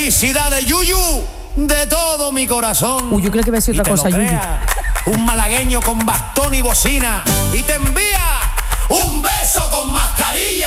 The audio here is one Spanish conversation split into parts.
Felicidades, Yuyu, de todo mi corazón. Uy, yo creo que va a decir otra cosa, Yuyu. Un malagueño con bastón y bocina y te envía un beso con mascarilla.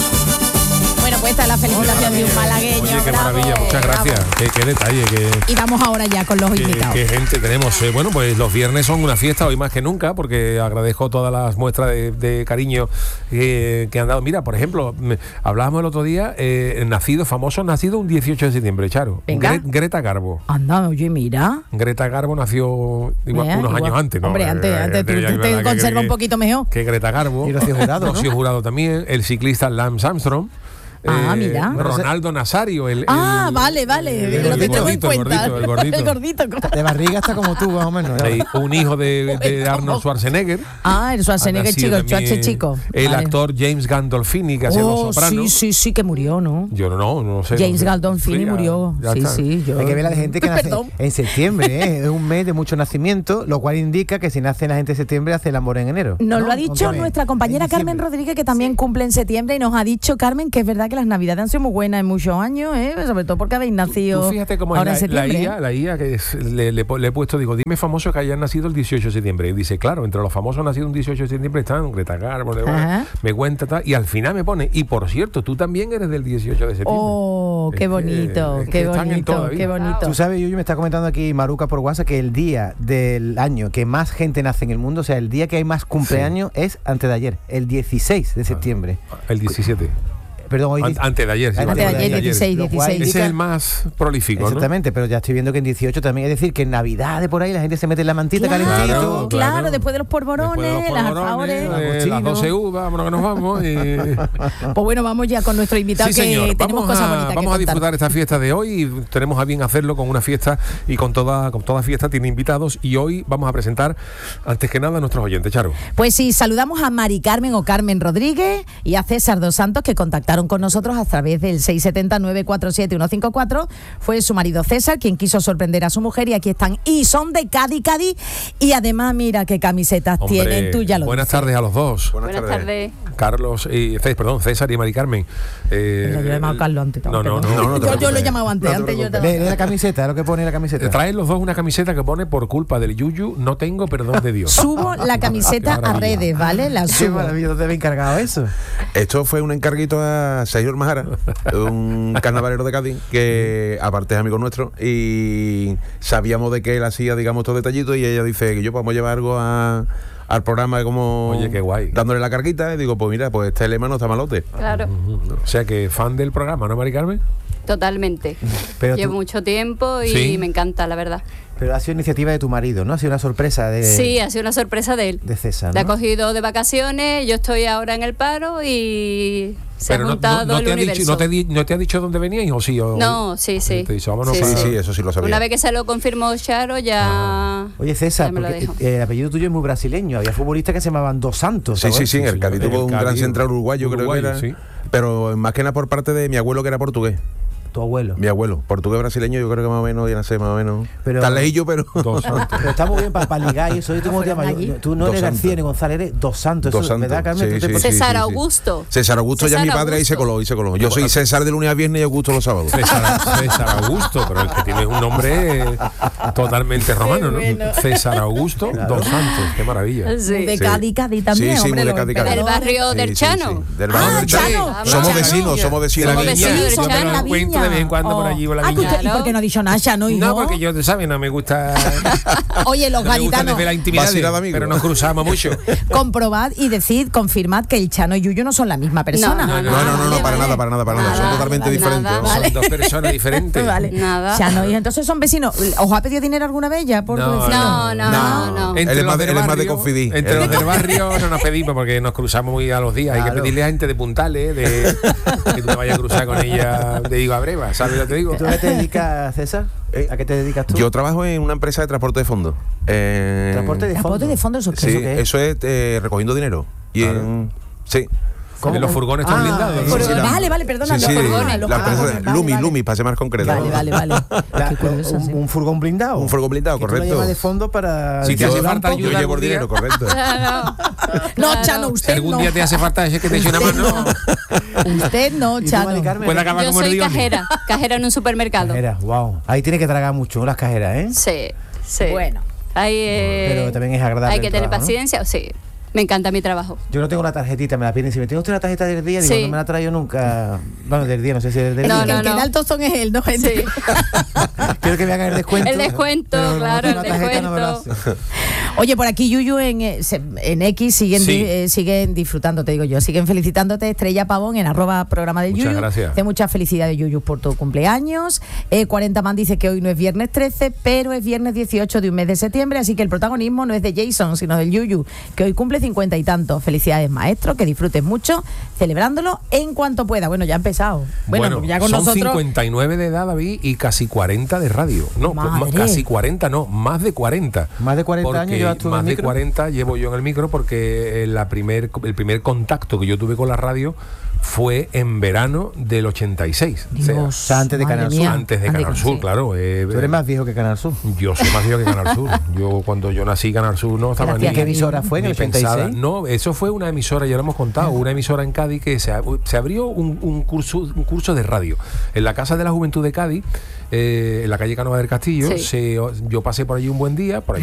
Bueno, pues esta es la felicitación de un malagueño. Oye, qué bravo. maravilla, muchas gracias. Qué detalle, Y vamos ahora ya con los invitados. qué gente tenemos. Bueno, pues los viernes son una fiesta, hoy más que nunca, porque agradezco todas las muestras de cariño que han dado. Mira, por ejemplo, hablábamos el otro día, famosos nacidos un 18 de septiembre, Charo. Venga. Greta Garbo. Anda, oye, mira. Greta Garbo nació unos años antes, ¿no? Hombre, antes tú te conserva un poquito mejor. Que Greta Garbo. Y Rocío Jurado, ¿no? Rocío Jurado también, el ciclista Lance Armstrong. Mira. Ronaldo Nazario, vale. Lo tenemos en cuenta. El gordito. El gordito. De barriga está como tú, más o menos. Hay un hijo de Arnold Schwarzenegger. El Schwarzenegger chico, el Schwarzenegger chico. El Vale. actor James Gandolfini, que hace Los Sopranos. Sí, que murió, ¿no? Yo no sé. James no sé. Gandolfini murió. Ya está. Sí. Hay que ver a la gente que nace Perdón. en septiembre, ¿eh? Es un mes de mucho nacimiento, lo cual indica que si nace la gente en septiembre, hace el amor en enero. Nos ¿no? lo ha dicho Aunque nuestra compañera en Carmen diciembre. Rodríguez, que también cumple en septiembre, y nos ha dicho, Carmen, que es verdad que las navidades han sido muy buenas en muchos años, sobre todo porque habéis nacido Tú fíjate cómo ahora en es la septiembre. IA que le he puesto, digo, dime famosos que hayan nacido el 18 de septiembre. Y dice, claro, entre los famosos nacidos el 18 de septiembre están Greta Garbo, me cuenta tal, y al final me pone, y por cierto, tú también eres del 18 de septiembre. Oh, qué bonito, es que están en toda la vida. qué bonito. Tú sabes, Yuyu, me está comentando aquí Maruca por WhatsApp que el día del año que más gente nace en el mundo, o sea, el día que hay más cumpleaños es antes de ayer, el 16 de septiembre. El 17. Perdón, hoy Antes de ayer, sí. Antes de ayer, 16. Lo cual Ese es indica- el más prolífico, ¿no? Exactamente, pero ya estoy viendo que en 18 también, es decir, que en Navidad de por ahí la gente se mete en la mantita calentito. Claro, después de los polvorones, Después de los las polvorones, alfajores. las 12 uvas, vámonos que nos vamos. Pues bueno, vamos ya con nuestro invitado, Sí, que señor. tenemos cosas bonitas que Vamos a contar. disfrutar esta fiesta de hoy y tenemos a bien hacerlo con una fiesta, y con toda fiesta tiene invitados, y hoy vamos a presentar antes que nada a nuestros oyentes, Charo. Pues sí, saludamos a Mari Carmen o Carmen Rodríguez y a César Dos Santos, que contactaron con nosotros a través del 670-947-154. Fue su marido César quien quiso sorprender a su mujer, y aquí están, y son de Cádiz, y además mira qué camisetas tienen, tú ya lo Buenas dices. tardes a los dos. Buenas tardes. Carlos y César y Mari Carmen. Yo he llamado a Carlos antes. No, Yo lo he llamado antes. Lee la camiseta, es lo que pone la camiseta. Traen los dos una camiseta que pone: por culpa del Yuyu no tengo perdón de Dios. Subo la camiseta a redes, ¿vale? La Qué subo. maravilla, ¿dónde había encargado eso? Esto fue un encarguito a Sergio Majara, un carnavalero de Cádiz, que aparte es amigo nuestro, y sabíamos de que él hacía, digamos, estos detallitos, y ella dice que yo podemos llevar algo al programa, como Oye, qué guay. dándole la carguita, y digo, pues mira, pues este lema no está malote. Claro, O sea que fan del programa, ¿no, Mari Carmen? totalmente. Pero Llevo tú- mucho tiempo y Sí. me encanta, la verdad. Pero ha sido iniciativa de tu marido, ¿no? Ha sido una sorpresa Sí, ha sido una sorpresa de él. de César, Le ha ¿no? cogido de vacaciones, yo estoy ahora en el paro y se ha juntado no el te ha universo. dicho, no te ha dicho dónde veníais, o sí. No, sí. Te dice, vámonos Sí, para- Sí, eso sí lo sabía. Una vez que se lo confirmó Charo, ya... Oye, César, ya me lo porque dijo. el apellido tuyo es muy brasileño. Había futbolistas que se llamaban Dos Santos. Sí, ¿sabes? el Cádiz señor. tuvo El un gran Cádiz, central uruguayo, creo que uruguayo, era. sí. Pero más que nada por parte de mi abuelo, que era portugués. Tu abuelo. Mi abuelo, portugués brasileño, yo creo que más o menos, ya no sé, más o menos. Pero- Está lejillo, pero... Dos santos. Pero está muy bien para ligar y eso. ¿Y tú cómo te llamas? allí. Tú no Dos eres Santos. García ni González, eres Dos Santos. Dos Eso, ¿verdad, Santos, Carmen? sí, ¿Tú te- sí, César sí. Augusto. César Augusto, ya César mi padre ahí se Augusto. coló. Yo soy César de lunes a viernes y Augusto los sábados. César Augusto, pero el que tiene un nombre totalmente romano, ¿no? bueno. César Augusto Dos Santos, qué maravilla. Sí. De Sí. Cádiz también, Sí, sí, hombre, muy de los Cádiz, Cádiz. Del emperadores. barrio del Sí, Chano. sí, sí. Del barrio del Chano. Chano. Somos Chano. vecinos, somos vecinos. Somos vecinos del Yo me Chano. lo encuentro de vez en cuando por allí por la Ah, viña. ¿y por qué no ha dicho nada, Chano? hijo? No, porque yo, ¿sabes? No me gusta. Oye, los No me gusta gaditanos, desde la intimidad, Vacilada de amigos. pero nos cruzamos mucho. comprobad y decid, confirmad que el Chano y Yuyu no son la misma persona. No, No, para nada. Son Nada, totalmente vale, diferentes. nada, ¿no? vale. Son dos personas diferentes. Vale. Nada. Chano, y entonces son vecinos. ¿Os ha pedido dinero alguna vez ya? Por No, decirlo? No. Entre Él es los más de- del él es más de barrio- confidí. Entre los del barrio no nos pedimos porque nos cruzamos muy a los días. Hay que Claro. pedirle a gente de puntales, de que tú te vayas a cruzar con ella de Higo a Breva, ¿sabes lo que te digo? ¿Tú a qué te dedicas, César? ¿A qué te dedicas tú? Yo trabajo en una empresa de transporte de fondos. Transporte de Transporte fondo. de fondo, ¿eso Sí, qué es? qué es? eso es recogiendo dinero. Y sí. En los furgones están blindados, ¿no? Pero- sí, vale, perdona. Sí, sí, los furgones, los la empresa furgones, de Lumi, vale. Lumi, para ser más concreto. Vale. La- Qué curioso, sí. un furgón blindado. Un furgón blindado, Que tú lo correcto. llevas de fondo para... Si te hace Yo falta tampoco- Yo ayuda llevo algún día. dinero, correcto. Claro. No, Claro. Chano, Si usted algún no. día te hace falta ese que te eche una mano. Usted no, ¿Y tú, Chano. Mari Carmen? Puede acabar Yo como el soy Dioni. cajera en un supermercado. Cajera, wow. Ahí tiene que tragar mucho las cajeras, ¿eh? Sí, sí. Bueno. Ahí, Pero también es agradable hay que el tener trabajo, ¿no? paciencia, sí. Me encanta mi trabajo. Yo no tengo la tarjetita, me la piden. Si me tengo usted la tarjeta del día, digo, Sí. no me la traigo nunca. Bueno, del día, no sé si es del No, día. El que da el tostón es él, ¿no, gente? Sí. Quiero que me hagan el descuento. El descuento, pero como claro, tengo el la tarjeta, no me lo descuento. hace. Oye, por aquí Yuyu en X siguen, Sí. siguen disfrutando, te digo yo, siguen felicitándote, Estrella Pavón en @programa del Muchas Yuyu. gracias. De muchas felicidades, Yuyu, por tu cumpleaños. 40 Man dice que hoy no es viernes 13, pero es viernes 18 de un mes de septiembre, así que el protagonismo no es de Jason, sino del Yuyu, que hoy cumple 50 y tantos. Felicidades, maestro, que disfrutes mucho, celebrándolo en cuanto pueda. Bueno, ya ha empezado. Bueno, ya con son nosotros. 59 de edad, David, y casi 40 de radio. No, Madre. casi 40, no, más de 40. Más de 40 Porque años llevas tú en el más de micro. 40 llevo yo en el micro porque el primer contacto que yo tuve con la radio fue en verano del 86. O sea, Dios, o sea, antes de madre Canal Sur. mía. antes de Canal Sur, sí. claro. Tú eres más viejo que Canal Sur. Yo soy más viejo que Canal Sur. Yo cuando yo nací Canal Sur no estaba Gracias. ni ¿Qué emisora fue en ni el 86? pensada. No, eso fue una emisora, ya lo hemos contado, una emisora en Cádiz que se abrió un curso de radio en la Casa de la Juventud de Cádiz, en la calle Canova del Castillo. Sí. Yo pasé por allí un buen día, por allí